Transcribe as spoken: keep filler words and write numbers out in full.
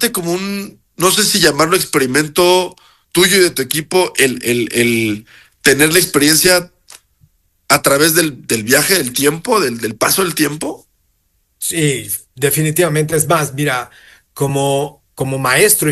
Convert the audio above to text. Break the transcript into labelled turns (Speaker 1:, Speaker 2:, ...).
Speaker 1: parte como un, no sé si llamarlo experimento tuyo y de tu equipo, el, el, el tener la experiencia a través del, del viaje del tiempo, del, del paso del tiempo?
Speaker 2: Sí, definitivamente. Es más, mira, como, como maestro